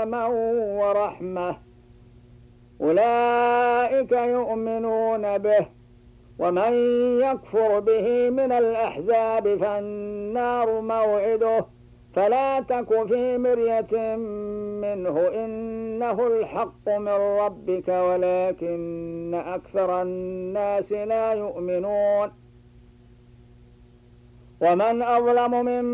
سلاما ورحمة، أولئك يؤمنون به. ومن يكفر به من الأحزاب فالنار موعده، فلا تك في مرية منه، إنه الحق من ربك ولكن أكثر الناس لا يؤمنون. ومن أظلم ممن